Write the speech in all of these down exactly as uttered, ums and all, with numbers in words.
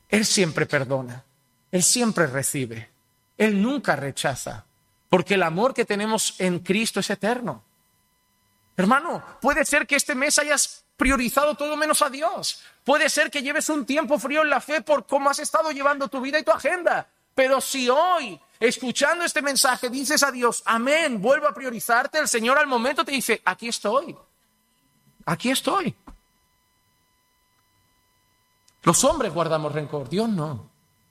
Él siempre perdona, Él siempre recibe, Él nunca rechaza, porque el amor que tenemos en Cristo es eterno. Hermano, puede ser que este mes hayas priorizado todo menos a Dios. Puede ser que lleves un tiempo frío en la fe por cómo has estado llevando tu vida y tu agenda. Pero si hoy, escuchando este mensaje, dices a Dios, amén, vuelvo a priorizarte, el Señor al momento te dice, aquí estoy, aquí estoy. Los hombres guardamos rencor, Dios no.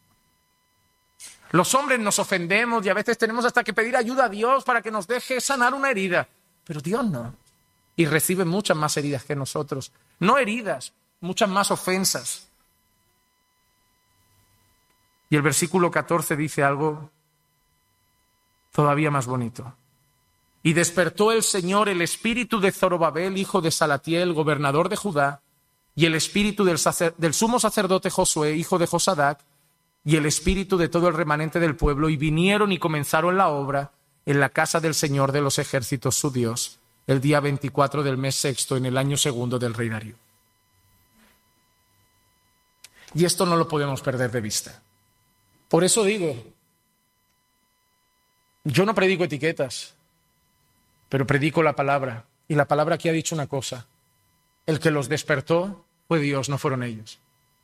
Los hombres nos ofendemos y a veces tenemos hasta que pedir ayuda a Dios para que nos deje sanar una herida. Pero Dios no. Y recibe muchas más heridas que nosotros. No heridas, muchas más ofensas. Y el versículo catorce dice algo todavía más bonito. Y despertó el Señor el espíritu de Zorobabel, hijo de Salatiel, gobernador de Judá, y el espíritu del, sacer, del sumo sacerdote Josué, hijo de Josadac, y el espíritu de todo el remanente del pueblo, y vinieron y comenzaron la obra en la casa del Señor de los ejércitos, su Dios, el día veinticuatro del mes sexto, en el año segundo del rey Darío. Y esto no lo podemos perder de vista. Por eso digo, yo no predico etiquetas, pero predico la palabra. Y la palabra aquí ha dicho una cosa. El que los despertó fue Dios, no fueron ellos.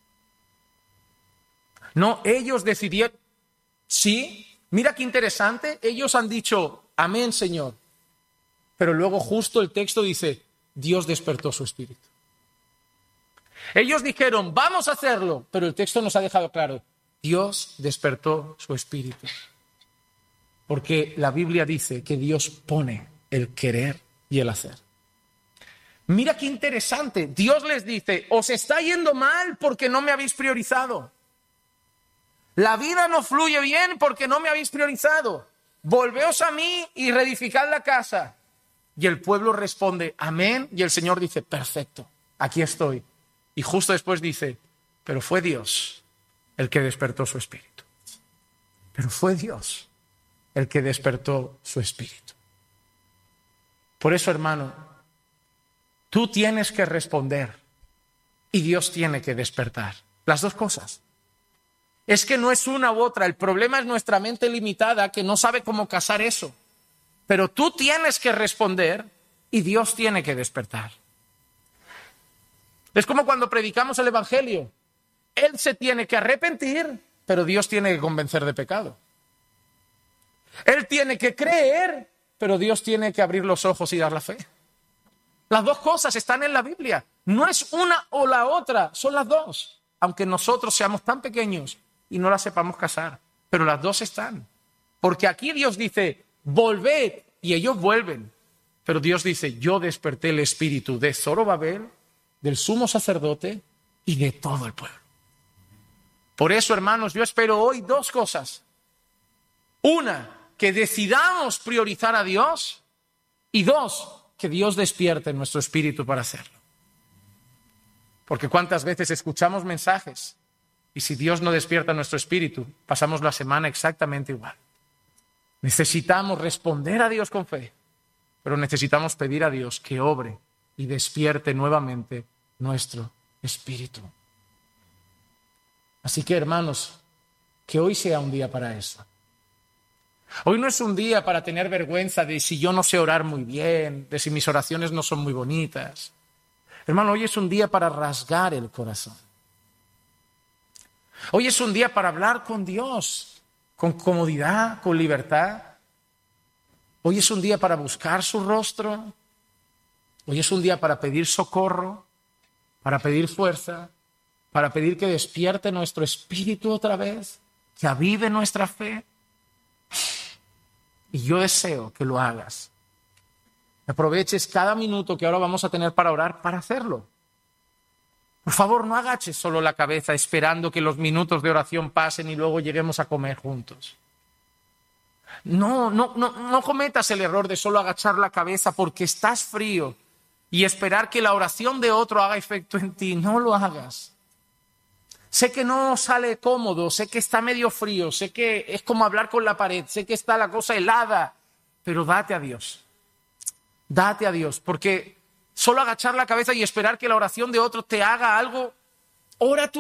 No, ellos decidieron. Sí, mira qué interesante. Ellos han dicho, amén, Señor. Pero luego justo el texto dice, Dios despertó su espíritu. Ellos dijeron, vamos a hacerlo. Pero el texto nos ha dejado claro, Dios despertó su espíritu. Porque la Biblia dice que Dios pone el querer y el hacer. Mira qué interesante. Dios les dice, os está yendo mal porque no me habéis priorizado. La vida no fluye bien porque no me habéis priorizado. Volveos a mí y reedificad la casa. Y el pueblo responde, amén. Y el Señor dice, perfecto, aquí estoy. Y justo después dice, pero fue Dios el que despertó su espíritu. Pero fue Dios el que despertó su espíritu. Por eso, hermano, tú tienes que responder y Dios tiene que despertar. Las dos cosas. Es que no es una u otra. El problema es nuestra mente limitada que no sabe cómo casar eso. Pero tú tienes que responder y Dios tiene que despertar. Es como cuando predicamos el Evangelio. Él se tiene que arrepentir, pero Dios tiene que convencer de pecado. Él tiene que creer, pero Dios tiene que abrir los ojos y dar la fe. Las dos cosas están en la Biblia. No es una o la otra, son las dos. Aunque nosotros seamos tan pequeños y no las sepamos casar. Pero las dos están. Porque aquí Dios dice, volved, y ellos vuelven. Pero Dios dice, yo desperté el espíritu de Zorobabel, del sumo sacerdote y de todo el pueblo. Por eso, hermanos, yo espero hoy dos cosas. Una, que decidamos priorizar a Dios. Y dos, que Dios despierte nuestro espíritu para hacerlo. Porque cuántas veces escuchamos mensajes y si Dios no despierta nuestro espíritu, pasamos la semana exactamente igual. Necesitamos responder a Dios con fe, pero necesitamos pedir a Dios que obre y despierte nuevamente nuestro espíritu. Así que, hermanos, que hoy sea un día para eso. Hoy no es un día para tener vergüenza de si yo no sé orar muy bien, de si mis oraciones no son muy bonitas. Hermano, hoy es un día para rasgar el corazón. Hoy es un día para hablar con Dios, con comodidad, con libertad. Hoy es un día para buscar su rostro. Hoy es un día para pedir socorro, para pedir fuerza, para pedir que despierte nuestro espíritu otra vez, que avive nuestra fe. Y yo deseo que lo hagas. Aproveches cada minuto que ahora vamos a tener para orar para hacerlo. Por favor, no agaches solo la cabeza esperando que los minutos de oración pasen y luego lleguemos a comer juntos. No, no, no, no cometas el error de solo agachar la cabeza porque estás frío y esperar que la oración de otro haga efecto en ti. No lo hagas. Sé que no sale cómodo, sé que está medio frío, sé que es como hablar con la pared, sé que está la cosa helada, pero date a Dios. Date a Dios, porque solo agachar la cabeza y esperar que la oración de otro te haga algo, ora tú.